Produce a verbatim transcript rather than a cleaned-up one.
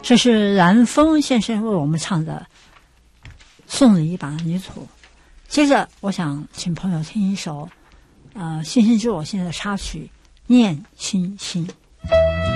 这是蓝峰先生为我们唱的《送你一把泥土》。接着我想请朋友听一首呃星星之火现在的插曲《念亲亲》。